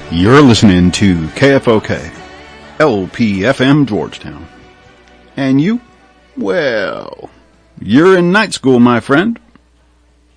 You're listening to KFOK, LPFM Georgetown. And you? Well, you're in night school, my friend.